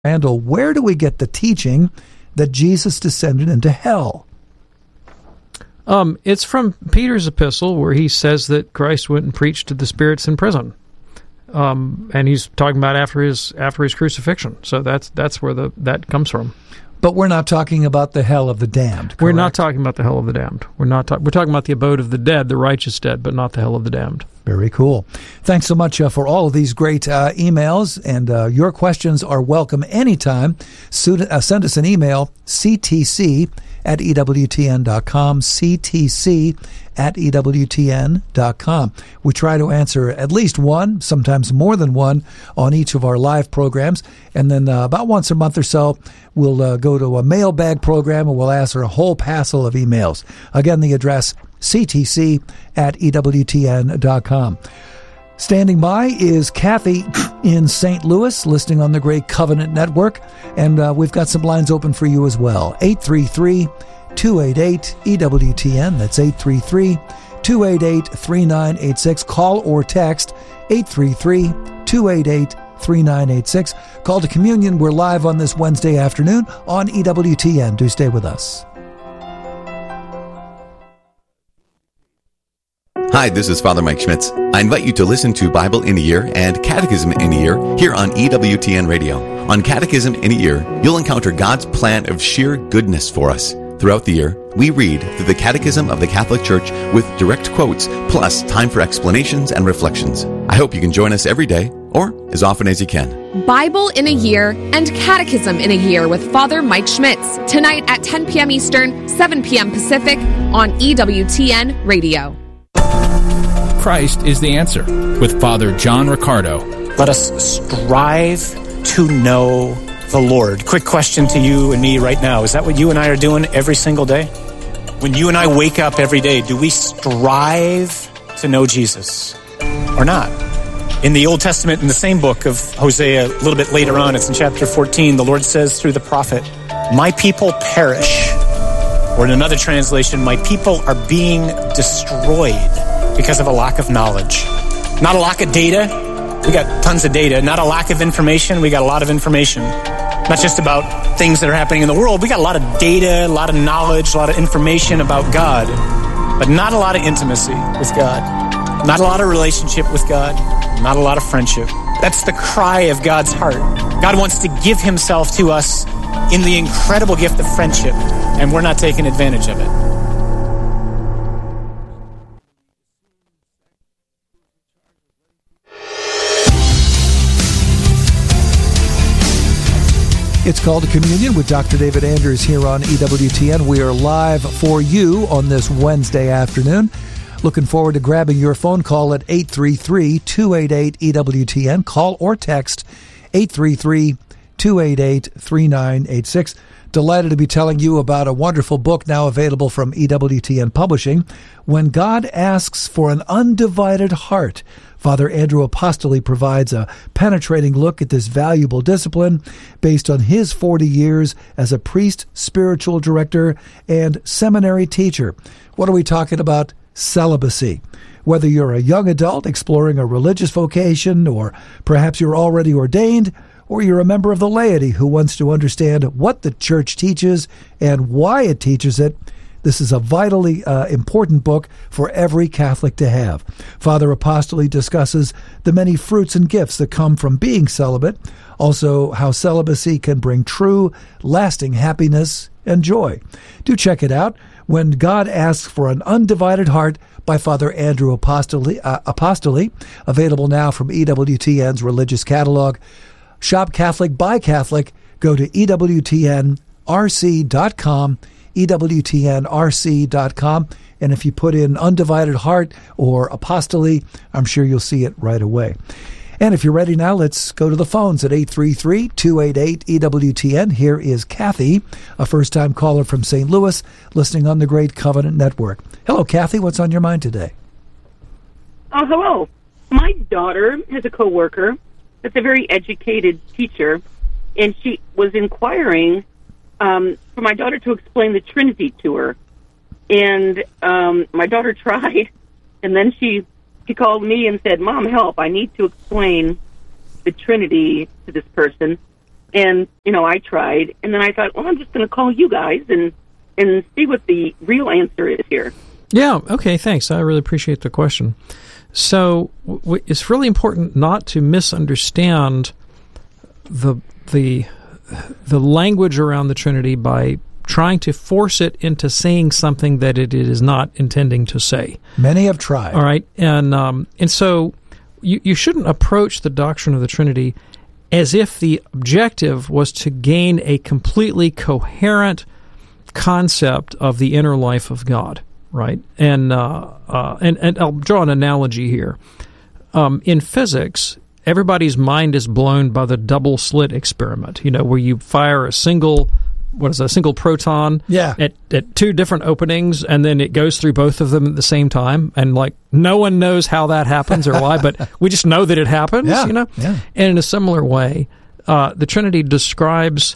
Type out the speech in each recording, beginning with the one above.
Randall, where do we get the teaching that Jesus descended into hell? It's from Peter's epistle, where he says that Christ went and preached to the spirits in prison, and he's talking about after his crucifixion. So that's where that comes from. But we're not talking about the hell of the damned, correct? We're not talking about the hell of the damned. We're talking about the abode of the dead, the righteous dead, but not the hell of the damned. Very cool. Thanks so much for all of these great emails, and your questions are welcome anytime. Send us an email, ctc@ewtn.com, ctc@ewtn.com. We try to answer at least one, sometimes more than one, on each of our live programs, and then about once a month or so, we'll go to a mailbag program, and we'll answer a whole passel of emails. Again, the address, ctc@ewtn.com. Standing by is Kathy in St. Louis, listening on the Great Covenant Network, and we've got some lines open for you as well. 833-288-EWTN. That's 833-288-3986. Call or text 833-288-3986. Call to communion. We're live on this Wednesday afternoon on EWTN. Do stay with us. Hi, this is Father Mike Schmitz. I invite you to listen to Bible in a Year and Catechism in a Year here on EWTN Radio. On Catechism in a Year, you'll encounter God's plan of sheer goodness for us. Throughout the year, we read through the Catechism of the Catholic Church with direct quotes, plus time for explanations and reflections. I hope you can join us every day, or as often as you can. Bible in a Year and Catechism in a Year with Father Mike Schmitz. Tonight at 10 p.m. Eastern, 7 p.m. Pacific on EWTN Radio. Christ is the Answer with Father John Riccardo. Let us strive to know the Lord. Quick question to you and me right now. Is that what you and I are doing every single day? When you and I wake up every day, do we strive to know Jesus or not? In the Old Testament, in the same book of Hosea, a little bit later on, it's in chapter 14, the Lord says through the prophet, "My people perish." Or in another translation, "My people are being destroyed because of a lack of knowledge." Not a lack of data. We got tons of data. Not a lack of information. We got a lot of information. Not just about things that are happening in the world. We got a lot of data, a lot of knowledge, a lot of information about God, but not a lot of intimacy with God. Not a lot of relationship with God. Not a lot of friendship. That's the cry of God's heart. God wants to give himself to us in the incredible gift of friendship, and we're not taking advantage of it. It's called Communion with Dr. David Anders here on EWTN. We are live for you on this Wednesday afternoon. Looking forward to grabbing your phone call at 833-288-EWTN. Call or text 833-288-3986. Delighted to be telling you about a wonderful book now available from EWTN Publishing, When God Asks for an Undivided Heart. Father Andrew Apostoli provides a penetrating look at this valuable discipline based on his 40 years as a priest, spiritual director, and seminary teacher. What are we talking about? Celibacy. Whether you're a young adult exploring a religious vocation, or perhaps you're already ordained, or you're a member of the laity who wants to understand what the church teaches and why it teaches it, this is a vitally important book for every Catholic to have. Father Apostoli discusses the many fruits and gifts that come from being celibate, also how celibacy can bring true, lasting happiness and joy. Do check it out. When God Asks for an Undivided Heart by Father Andrew Apostoli, available now from EWTN's Religious Catalog. Shop Catholic, buy Catholic. Go to EWTNRC.com, EWTNRC.com, and if you put in Undivided Heart or Apostoli, I'm sure you'll see it right away. And if you're ready now, let's go to the phones at 833-288-EWTN. Here is Kathy, a first-time caller from St. Louis, listening on the Great Covenant Network. Hello, Kathy. What's on your mind today? Oh, hello. My daughter has a coworker that's a very educated teacher, and she was inquiring for my daughter to explain the Trinity to her. And my daughter tried, and then she called me and said, "Mom, help, I need to explain the Trinity to this person." And, I tried. And then I thought, well, I'm just going to call you guys and see what the real answer is here. Yeah, okay, thanks. I really appreciate the question. So it's really important not to misunderstand the language around the Trinity by trying to force it into saying something that it is not intending to say. Many have tried. All right, and so you shouldn't approach the doctrine of the Trinity as if the objective was to gain a completely coherent concept of the inner life of God. Right, and I'll draw an analogy here. In physics, everybody's mind is blown by the double slit experiment. Where you fire a single proton at two different openings, and then it goes through both of them at the same time, and no one knows how that happens or why, but we just know that it happens. Yeah. And in a similar way, the Trinity describes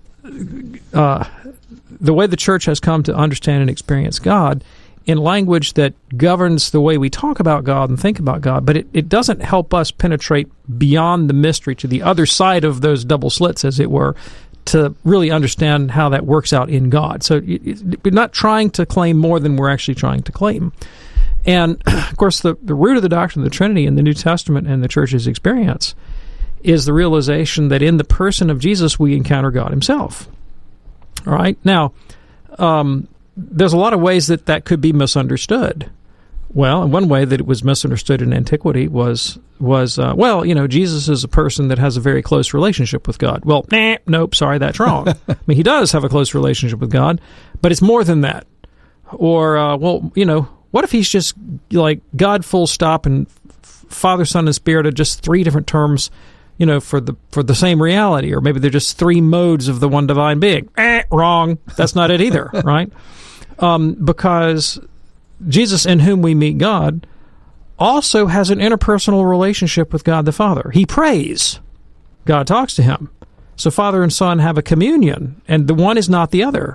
the way the church has come to understand and experience God in language that governs the way we talk about God and think about God, but it doesn't help us penetrate beyond the mystery to the other side of those double slits, as it were, to really understand how that works out in God. So we're not trying to claim more than we're actually trying to claim. And, of course, the root of the doctrine of the Trinity in the New Testament and the church's experience is the realization that in the person of Jesus we encounter God himself. All right? Now, there's a lot of ways that could be misunderstood. Well, and one way that it was misunderstood in antiquity was Jesus is a person that has a very close relationship with God. Well, nope, sorry, that's wrong. I mean, he does have a close relationship with God, but it's more than that. Or, what if he's just God full stop and Father, Son, and Spirit are just three different terms, for the same reality, or maybe they're just three modes of the one divine being. Wrong. That's not it either, right? Because Jesus, in whom we meet God, also has an interpersonal relationship with God the Father. He prays. God talks to him. So Father and Son have a communion, and the one is not the other.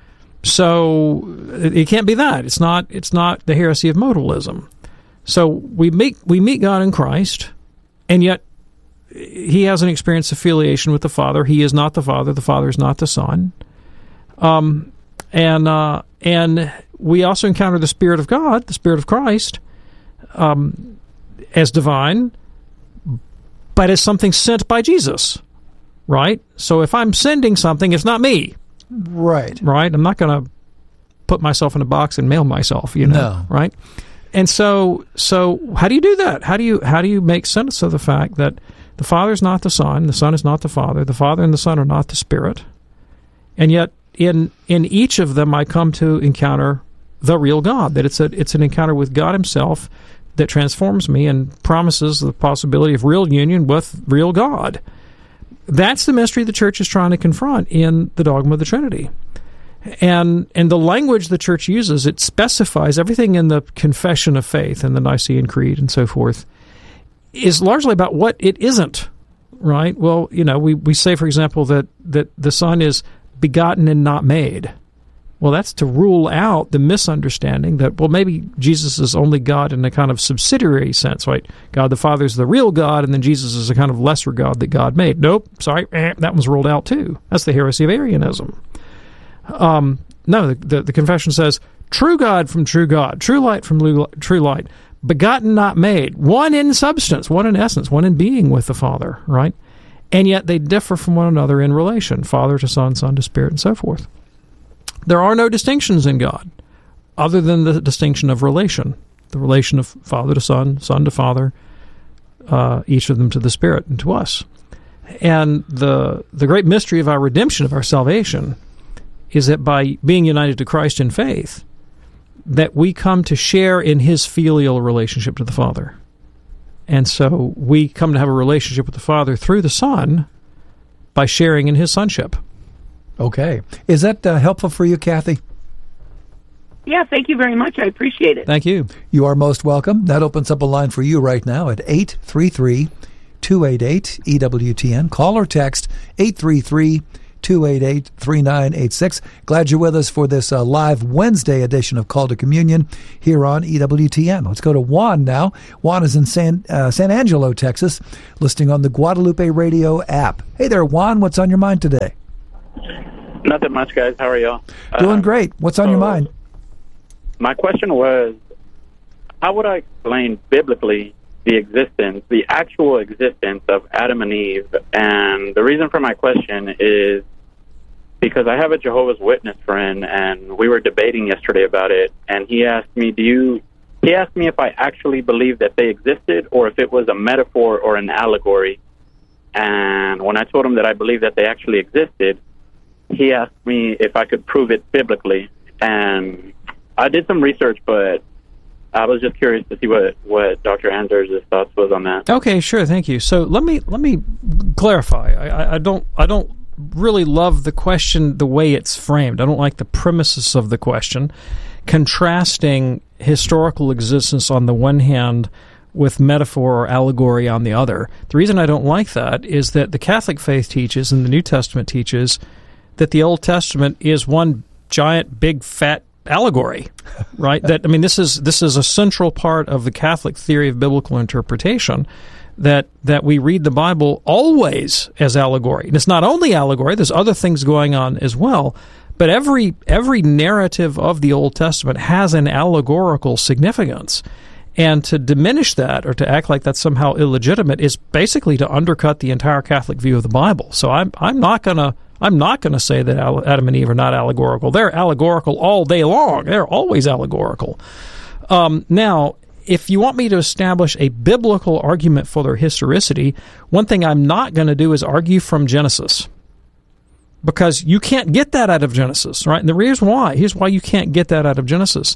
So it can't be that. It's not the heresy of modalism. So we meet God in Christ, and yet he has an experience of affiliation with the Father. He is not the Father. The Father is not the Son. And we also encounter the Spirit of God, the Spirit of Christ, as divine, but as something sent by Jesus, right? So if I'm sending something, it's not me. Right. Right? I'm not going to put myself in a box and mail myself, No. Right? And so how do you do that? How do you make sense of the fact that the Father is not the Son is not the Father and the Son are not the Spirit, and yet in each of them I come to encounter the real God, that it's an encounter with God himself that transforms me and promises the possibility of real union with real God. That's the mystery the church is trying to confront in the dogma of the Trinity. And the language the church uses, it specifies everything in the Confession of Faith and the Nicene Creed and so forth, is largely about what it isn't, right? Well, we say, for example, that the Son is begotten and not made. Well, that's to rule out the misunderstanding that, well, maybe Jesus is only God in a kind of subsidiary sense, right? God the Father is the real God, and then Jesus is a kind of lesser God that God made. Nope, sorry, that was ruled out too. That's the heresy of Arianism. No, the confession says, true God from true God, true light from true light, begotten, not made, one in substance, one in essence, one in being with the Father, right? And yet they differ from one another in relation, Father to Son, Son to Spirit, and so forth. There are no distinctions in God other than the distinction of relation, the relation of Father to Son, Son to Father, each of them to the Spirit and to us. And the great mystery of our redemption, of our salvation, is that by being united to Christ in faith, that we come to share in his filial relationship to the Father. And so we come to have a relationship with the Father through the Son by sharing in his sonship. Okay. Is that helpful for you, Kathy? Yeah, thank you very much. I appreciate it. Thank you. You are most welcome. That opens up a line for you right now at 833-288-EWTN. Call or text 833-288-EWTN. 288-3986. Glad you're with us for this live Wednesday edition of Call to Communion here on EWTN. Let's go to Juan now. Juan is in San Angelo, Texas, listening on the Guadalupe Radio app. Hey there, Juan. What's on your mind today? Nothing much, guys. How are y'all? Doing great. What's on your mind? My question was, how would I explain biblically the actual existence of Adam and Eve? And the reason for my question is because I have a Jehovah's Witness friend, and we were debating yesterday about it, and he asked me, if I actually believe that they existed or if it was a metaphor or an allegory. And when I told him that I believe that they actually existed, he asked me if I could prove it biblically. And I did some research, but I was just curious to see what Dr. Anders' thoughts was on that. Okay, sure, thank you. So let me clarify. I don't really love the question the way it's framed. I don't like the premises of the question, contrasting historical existence on the one hand with metaphor or allegory on the other. The reason I don't like that is that the Catholic faith teaches and the New Testament teaches that the Old Testament is one giant, big, fat allegory, right? This is a central part of the Catholic theory of biblical interpretation, that we read the Bible always as allegory. And it's not only allegory, there's other things going on as well, but every narrative of the Old Testament has an allegorical significance. And to diminish that or to act like that's somehow illegitimate is basically to undercut the entire Catholic view of the Bible. So I'm not going to say that Adam and Eve are not allegorical. They're allegorical all day long. They're always allegorical. Now, if you want me to establish a biblical argument for their historicity, one thing I'm not going to do is argue from Genesis, because you can't get that out of Genesis, right? And here's why you can't get that out of Genesis.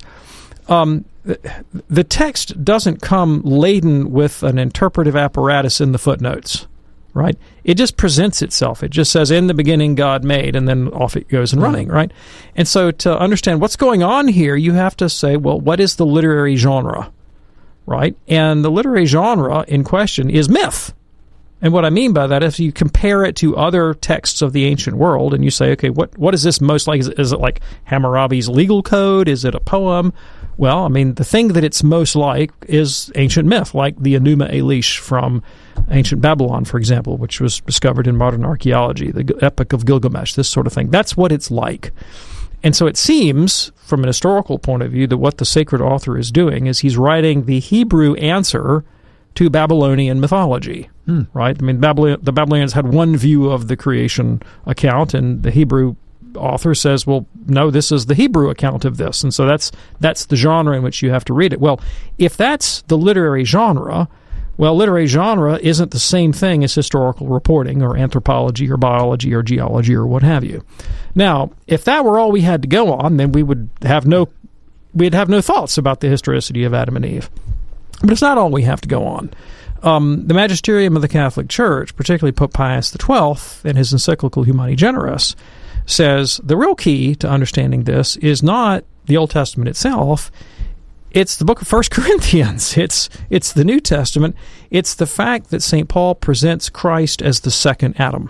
The text doesn't come laden with an interpretive apparatus in the footnotes, right? It just presents itself. It just says, in the beginning God made, and then off it goes and running, right? And so to understand what's going on here, you have to say, well, what is the literary genre, right? And the literary genre in question is myth. And what I mean by that is you compare it to other texts of the ancient world, and you say, okay, what is this most like? Is it like Hammurabi's legal code? Is it a poem? Well, the thing that it's most like is ancient myth, like the Enuma Elish from ancient Babylon, for example, which was discovered in modern archaeology, the Epic of Gilgamesh, this sort of thing. That's what it's like. And so it seems, from an historical point of view, that what the sacred author is doing is he's writing the Hebrew answer to Babylonian mythology, right? The Babylonians had one view of the creation account, and the Hebrew author says, well, no, this is the Hebrew account of this. And so that's the genre in which you have to read it. Well, if that's the literary genre, literary genre isn't the same thing as historical reporting or anthropology or biology or geology or what have you. Now, if that were all we had to go on, then we'd have no thoughts about the historicity of Adam and Eve. But it's not all we have to go on. The magisterium of the Catholic Church, particularly Pope Pius XII in his encyclical Humani Generis, says the real key to understanding this is not the Old Testament itself. It's the book of 1 Corinthians. It's the New Testament. It's the fact that St. Paul presents Christ as the second Adam.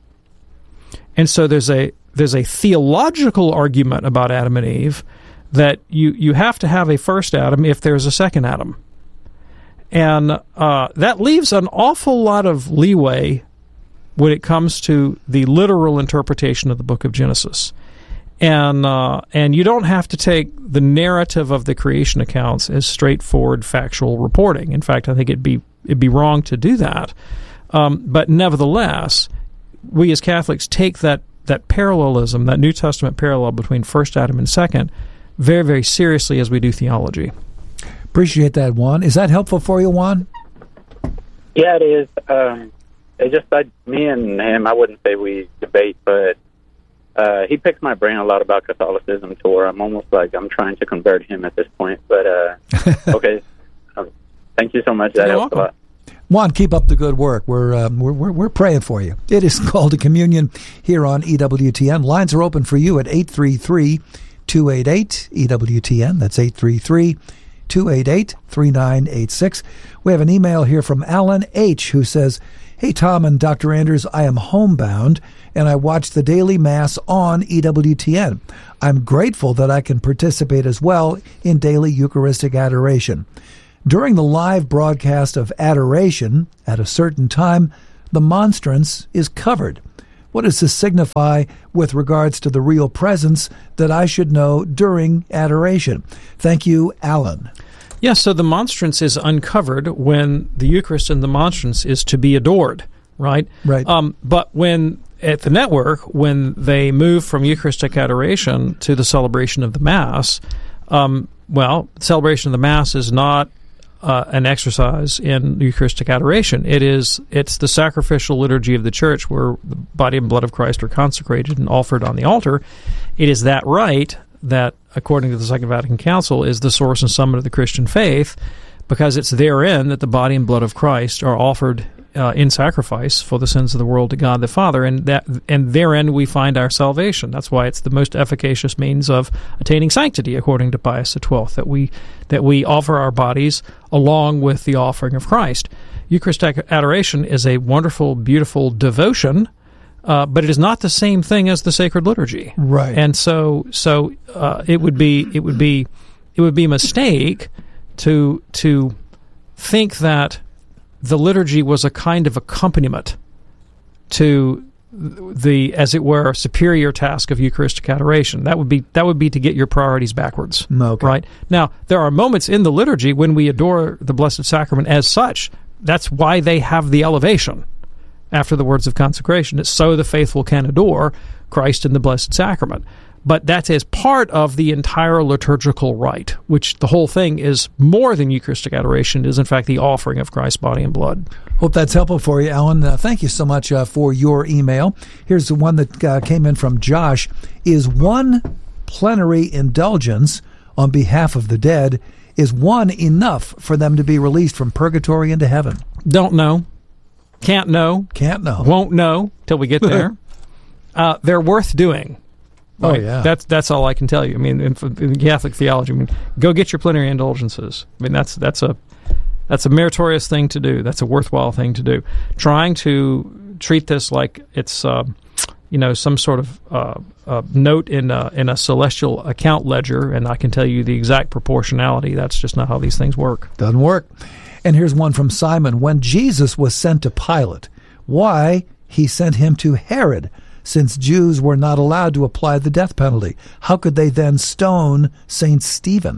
And so there's a theological argument about Adam and Eve that you have to have a first Adam if there's a second Adam. And that leaves an awful lot of leeway when it comes to the literal interpretation of the book of Genesis. And you don't have to take the narrative of the creation accounts as straightforward factual reporting. In fact, I think it'd be wrong to do that. But nevertheless, we as Catholics take that parallelism, that New Testament parallel between first Adam and second, very, very seriously as we do theology. Appreciate that, Juan. Is that helpful for you, Juan? Yeah, it is. It's just like me and him, I wouldn't say we debate, but he picks my brain a lot about Catholicism to where I'm almost like I'm trying to convert him at this point. But okay, thank you so much. That helps a lot. Juan, keep up the good work. We're praying for you. It is Called to Communion here on EWTN. Lines are open for you at 833-288-EWTN. That's 833-288-3986. We have an email here from Alan H., who says, Hey, Tom and Dr. Anders, I am homebound, and I watch the daily Mass on EWTN. I'm grateful that I can participate as well in daily Eucharistic adoration. During the live broadcast of adoration, at a certain time, the monstrance is covered. What does this signify with regards to the real presence that I should know during adoration? Thank you, Alan. Yeah, so the monstrance is uncovered when the Eucharist and the monstrance is to be adored, right? Right. But when at the network, when they move from Eucharistic adoration to the celebration of the Mass, the celebration of the Mass is not an exercise in Eucharistic adoration. It's the sacrificial liturgy of the Church where the body and blood of Christ are consecrated and offered on the altar. It is that rite that, according to the Second Vatican Council, is the source and summit of the Christian faith, because it's therein that the body and blood of Christ are offered in sacrifice for the sins of the world to God the Father, and therein we find our salvation. That's why it's the most efficacious means of attaining sanctity, according to Pius XII, that we offer our bodies along with the offering of Christ. Eucharistic adoration is a wonderful, beautiful devotion, but it is not the same thing as the sacred liturgy. Right. And so it would be a mistake to think that the liturgy was a kind of accompaniment to the, as it were, superior task of Eucharistic adoration. That would be to get your priorities backwards. Okay. Right? Now, there are moments in the liturgy when we adore the Blessed Sacrament as such. That's why they have the elevation after the words of consecration. It's so the faithful can adore Christ in the Blessed Sacrament. But that's as part of the entire liturgical rite, which the whole thing is more than Eucharistic adoration. It is, in fact, the offering of Christ's body and blood. Hope that's helpful for you, Alan. Thank you so much for your email. Here's the one that came in from Josh. Is one plenary indulgence on behalf of the dead, is one enough for them to be released from purgatory into heaven? Don't know. Can't know. Can't know. Won't know till we get there. They're worth doing. Right? Oh, yeah. That's all I can tell you. I mean, in Catholic theology, go get your plenary indulgences. I mean, that's a meritorious thing to do. That's a worthwhile thing to do. Trying to treat this like it's some sort of note in a celestial account ledger, and I can tell you the exact proportionality. That's just not how these things work. Doesn't work. And here's one from Simon. When Jesus was sent to Pilate, why he sent him to Herod? Since Jews were not allowed to apply the death penalty, how could they then stone St. Stephen?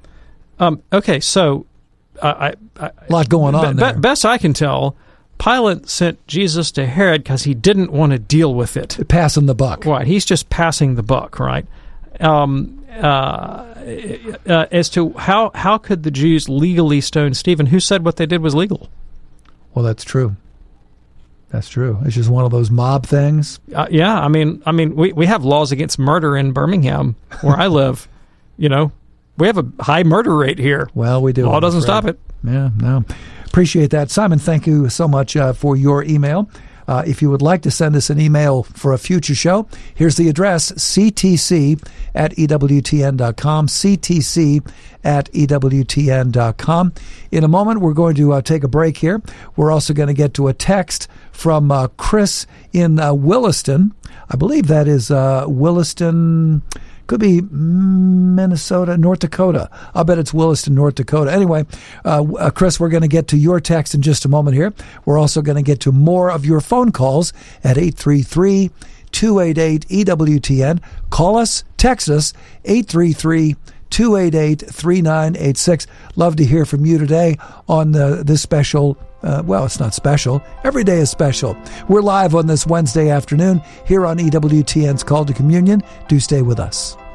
Okay, so a lot going on there. Best I can tell, Pilate sent Jesus to Herod because he didn't want to deal with it. Passing the buck. Right, he's just passing the buck, right? As to how could the Jews legally stone Stephen? Who said what they did was legal? Well, that's true. That's true. It's just one of those mob things. Yeah, I mean, we have laws against murder in Birmingham, where I live. We have a high murder rate here. Well, we do. Law doesn't stop it. Yeah, no. Appreciate that. Simon, thank you so much for your email. If you would like to send us an email for a future show, here's the address, ctc@ewtn.com, ctc@ewtn.com. In a moment, we're going to take a break here. We're also going to get to a text from Chris in Williston. I believe that is Williston, could be Minnesota, North Dakota. I'll bet it's Williston, North Dakota. Anyway, Chris, we're going to get to your text in just a moment here. We're also going to get to more of your phone calls at 833-288-EWTN. Call us, text us, 833-288-3986. Love to hear from you today on this special. Well, it's not special. Every day is special. We're live on this Wednesday afternoon here on EWTN's Call to Communion. Do stay with us.